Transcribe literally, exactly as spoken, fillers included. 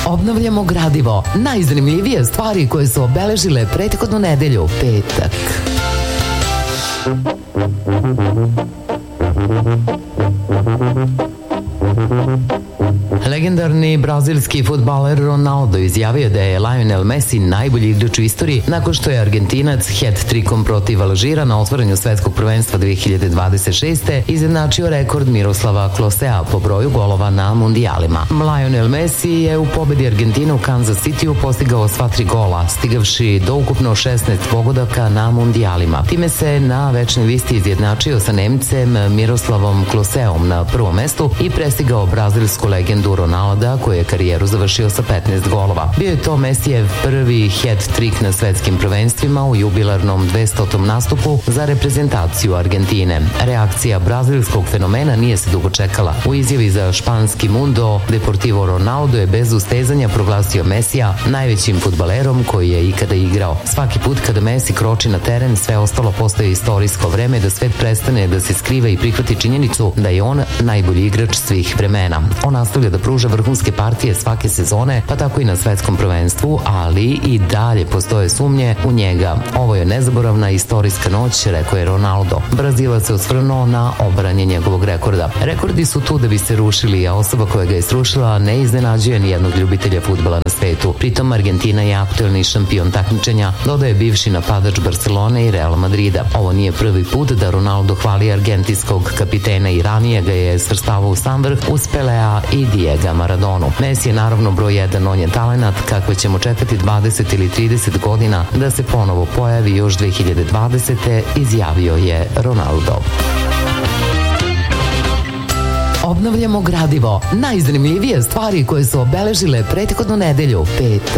Obnavljamo gradivo. Najzanimljivije stvari koje su obeležile prethodnu nedelju, petak. Legendarni brazilski fudbaler Ronaldo izjavio da je Lionel Messi najbolji igrač u istoriji nakon što je Argentinac hat-trikom protiv Alžira na otvaranju svetskog prvenstva dve hiljade dvadeset šeste izjednačio rekord Miroslava Klosea po broju golova na mundijalima. Lionel Messi je u pobedi Argentine u Kansas Cityu postigao sva tri gola, stigavši do ukupno šesnaest pogodaka na mundijalima. Time se na večnoj listi izjednačio sa Nemcem Miroslavom Kloseom na prvom mestu i prestigao brazilsku legendu Ronalda, koji je karijeru završio sa petnaest golova. Bio je to Messijev prvi hat-trik na svetskim prvenstvima u jubilarnom dvestotom nastupu za reprezentaciju Argentine. Reakcija brazilskog fenomena nije se dugo čekala. U izjavi za španski Mundo, Deportivo Ronaldo je bez ustezanja proglasio Messija najvećim fudbalerom koji je ikada igrao. Svaki put kada Messi kroči na teren, sve ostalo postaje istorijsko vreme da svet prestane da se skriva i prihvati činjenicu da je on najbolji igrač svih vremena. On nastavlja da pruža vrhunske partije svake sezone, pa tako i na svetskom prvenstvu, ali i dalje postoje sumnje u njega. Ovo je nezaboravna istorijska noć, rekao je Ronaldo. Brazilac se osvrnuo na obranje njegovog rekorda. Rekordi su tu da bi se rušili, a osoba koja ga je srušila ne iznenađuje ni jednog ljubitelja fudbala na svetu. Pritom Argentina je aktuelni šampion takmičenja, dodaje bivši napadač Barcelone i Real Madrida. Ovo nije prvi put da Ronaldo hvali argentinskog kapitena i ranije ga je svrstavao u sam vrh uz Pelea i Diego Maradonu. Messi je naravno broj jedan, on je talenat kakve ćemo čekati dvadeset ili trideset godina da se ponovo pojavi još dve hiljade dvadesete, izjavio je Ronaldo. Obnavljamo gradivo. Najzanimljivije stvari koje su obeležile prethodnu nedelju, petak.